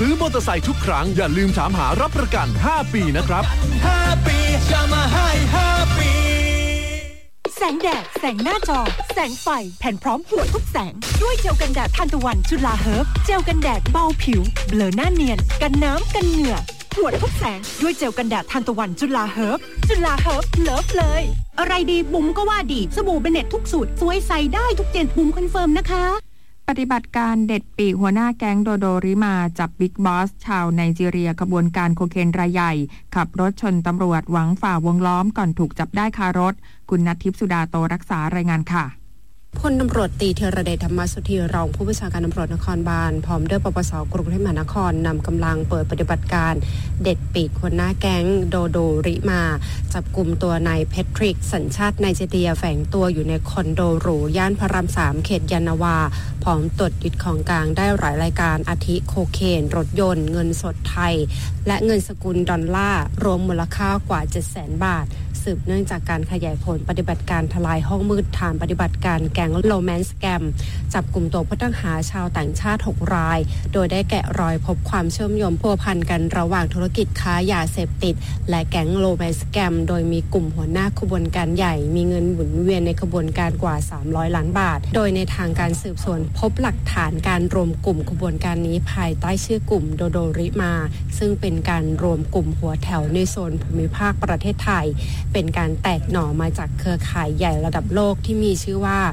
ซื้อมอเตอร์ไซค์ทุกครั้งอย่าลืมถามหารับประกัน5ปีนะครับ 5ปีจะมาให้5ปีแสงแดดแสงหน้าจอแสงไฟแผ่นพร้อมหัวทุกแสงด้วยเจลกันแดดทานตะวันจุฬาเฮิร์บเจลกันแดดเบาผิวเบลอหน้าเนียนกันน้ำกันเหงื่อหัวทุกแสงด้วยเจลกันแดดทานตะวันจุฬาเฮิร์บจุฬาเฮิร์บเลิฟเลยอะไรดีบุ๋มก็ว่าดีสบู่เบเน็ตทุกสูตรสวยใส่ได้ทุกเจนบุ๋มคอนเฟิร์มนะคะปฏิบัติการเด็ดปีกหัวหน้าแก๊งโดโดริมาจับบิ๊กบอสชาวไนจีเรียขบวนการโคเคนรายใหญ่ขับรถชนตำรวจหวังฝ่าวงล้อมก่อนถูกจับได้คารถคุณณัฐทิพย์สุดาโตรักษารายงานค่ะพลตำรวจตรีธีรเดชธรรมสุธีรองผู้บัญชาการตำรวจนครบาลพร้อมด้วยปปส.กรุงเทพมหานครนำกำลังเปิดปฏิบัติการเด็ดปีกหัวหน้าแก๊งโดโดริมาจับกุมตัวนายเพทริกสัญชาติไนจีเรียแฝงตัวอยู่ในคอนโดหรูย่านพระราม3เขตยานนาวาพร้อมตรวจยึดของกลางได้หลายรายการอาทิโคเคนรถยนต์เงินสดไทยและเงินสกุลดอลลาร์รวมมูลค่ากว่า 700,000 บาทสืบเนื่องจากการขยายผลปฏิบัติการทลายห้องมืดฐานปฏิบัติการแก๊งโรแมนส์แกมจับกลุ่มตัวผู้ต้องหาชาวต่างชาติ6รายโดยได้แกะรอยพบความเชื่อมโยงพัวพันกันระหว่างธุรกิจค้ายาเสพติดและแก๊งโรแมนส์แกมโดยมีกลุ่มหัวหน้าขบวนการใหญ่มีเงินหมุนเวียนในขบวนการกว่า300ล้านบาทโดยในทางการสืบสวนพบหลักฐานการรวมกลุ่มขบวนการนี้ภายใต้ชื่อกลุ่มโดโดริมาซึ่งเป็นการรวมกลุ่มหัวแถวในโซนภูมิภาคประเทศไทยเป็นการแตกหน่อมาจากเครือข่ายใหญ่ระดับโลกที่มีชื่อว่า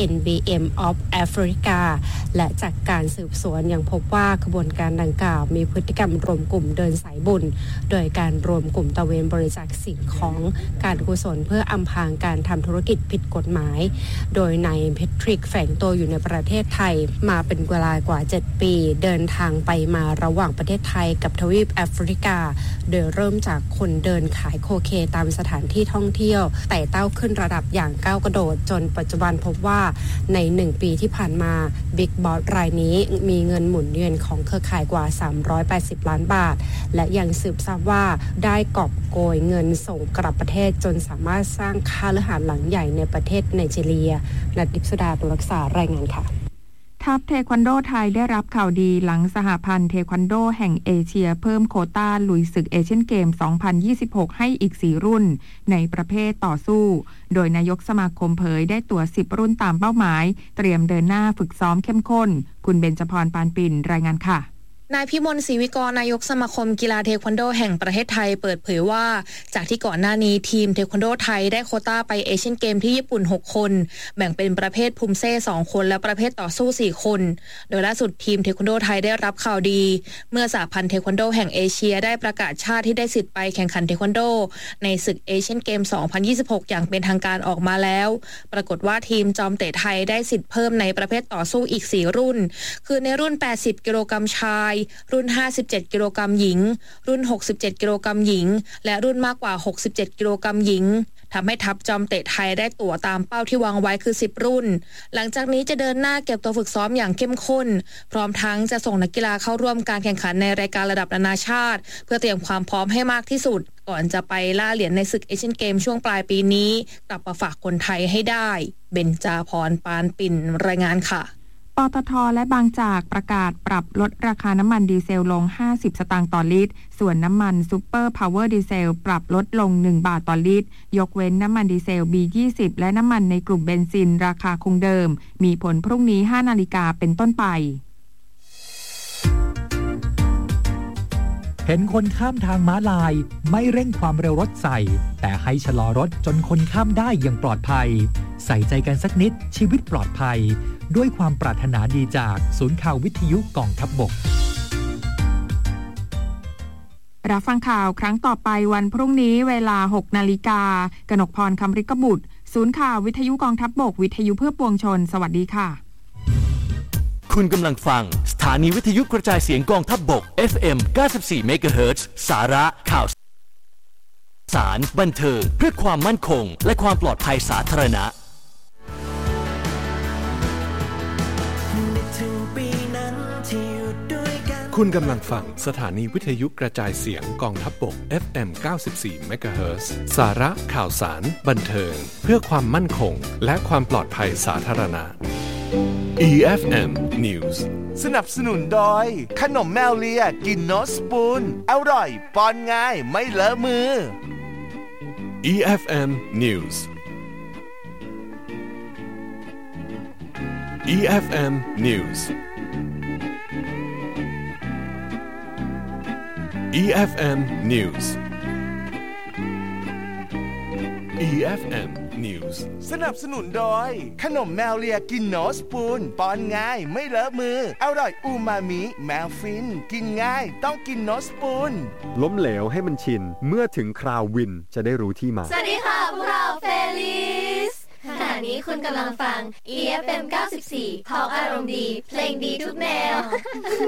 NBM of Africa และจากการสืบสวนยังพบว่าขบวนการดังกล่าวมีพฤติกรรมรวมกลุ่มเดินสายบุญโดยการรวมกลุ่มตระเวนบริจาคสิ่งของการกุศลเพื่ออำพรางการทำธุรกิจผิดกฎหมายโดยนายเพทริกแฝงตัวอยู่ในประเทศไทยมาเป็นเวลากว่า7ปีเดินทางไปมาระหว่างประเทศไทยกับทวีปแอฟริกาโดยเริ่มจากคนเดินขายโคเคนตามสถานที่ท่องเที่ยวไต่เต้าขึ้นระดับอย่างก้าวกระโดดจนปัจจุบันพบว่าใน1ปีที่ผ่านมาบิ๊กบอสรายนี้มีเงินหมุนเวียนของเครือข่ายกว่า380ล้านบาทและยังสืบทราบว่าได้กอบโกยเงินส่งกลับประเทศจนสามารถสร้างคฤหาสน์หลังใหญ่ในประเทศไนจีเรียณัฐทิพย์สุดารักษารายงานค่ะทัพเทควันโดไทยได้รับข่าวดีหลังสหพันธ์เทควันโดแห่งเอเชียเพิ่มโควต้าลุยศึกเอเชียนเกม 2026 ให้อีก4รุ่นในประเภทต่อสู้โดยนายกสมาคมเผยได้ตั๋ว10รุ่นตามเป้าหมายเตรียมเดินหน้าฝึกซ้อมเข้มข้นคุณเบญจพรปานปิ่นรายงานค่ะนายพิมลศรีวิกรนายกสมาคมกีฬาเทควันโดแห่งประเทศไทยเปิดเผยว่าจากที่ก่อนหน้านี้ทีมเทควันโดไทยได้โควต้าไปเอเชียนเกมที่ญี่ปุ่น6คนแบ่งเป็นประเภทภูมิเซ่2คนและประเภทต่อสู้4คนโดยล่าสุดทีมเทควันโดไทยได้รับข่าวดีเมื่อสหพันธ์เทควันโดแห่งเอเชียได้ประกาศชาติที่ได้สิทธิ์ไปแข่งขันเทควันโดในศึกเอเชียนเกม 2026 อย่างเป็นทางการออกมาแล้วปรากฏว่าทีมจอมเตะไทยได้สิทธิ์เพิ่มในประเภทต่อสู้อีก4รุ่นคือในรุ่น80กิโลกรัมชายรุ่น57กิโลกรัมหญิงรุ่น67กิโลกรัมหญิงและรุ่นมากกว่า67กิโลกรัมหญิงทำให้ทัพจอมเตะไทยได้ตั๋วตามเป้าที่วางไว้คือ10รุ่นหลังจากนี้จะเดินหน้าเก็บตัวฝึกซ้อมอย่างเข้มข้นพร้อมทั้งจะส่งนักกีฬาเข้าร่วมการแข่งขันในรายการระดับนานาชาติเพื่อเตรียมความพร้อมให้มากที่สุดก่อนจะไปล่าเหรียญในศึกเอเชียนเกมช่วงปลายปีนี้กลับมาฝากคนไทยให้ได้เบญจพรปานปิ่นรายงานค่ะปตท.และบางจากประกาศปรับลดราคาน้ำมันดีเซลลง50สตางค์ต่อลิตรส่วนน้ำมันซูเปอร์พาวเวอร์ดีเซลปรับลดลง1บาทต่อลิตรยกเว้นน้ำมันดีเซล B20 และน้ำมันในกลุ่มเบนซินราคาคงเดิมมีผลพรุ่งนี้ 5 นาฬิกาเป็นต้นไปเห็นคนข้ามทางม้าลายไม่เร่งความเร็วรถใส่แต่ให้ชะลอรถจนคนข้ามได้อย่างปลอดภัยใส่ใจกันสักนิดชีวิตปลอดภัยด้วยความปรารถนาดีจากศูนย์ข่าววิทยุกองทัพบกรับฟังข่าวครั้งต่อไปวันพรุ่งนี้เวลา 6 นาฬิกากนกพรคำริกบุตรศูนย์ข่าววิทยุกองทัพบกวิทยุเพื่อปวงชนสวัสดีค่ะคุณกำลังฟังสถานีวิทยุกระจายเสียงกองทัพบก FM 94 เมกะเฮิรตซ์สาระข่าวสารบันเทิงเพื่อความมั่นคงและความปลอดภัยสาธารณะคุณกำลังฟังสถานีวิทยุกระจายเสียงกองทัพบก FM 94 เมกะเฮิรตซ์สาระข่าวสารบันเทิงเพื่อความมั่นคงและความปลอดภัยสาธารณะ EFM News สนับสนุนโดยขนมแมวเลียกินโนสปูนอร่อยป้อนง่ายไม่เลอะมือ EFM News EFM News EFM News EFM News สนับสนุนโดยขนมแมวเลียกินโนสปูนป้อนง่ายไม่เลอะมืออร่อยอูมามิแมวฟินกินง่ายต้องกินโนสปูนล้มเหลวให้มันชินเมื่อถึงคราววินจะได้รู้ที่มาสวัสดีค่ะพวกเราเฟลิสขณะนี้คุณกำลังฟัง EFM 94 ทอล์กอารมณ์ดีเพลงดีทุกแนว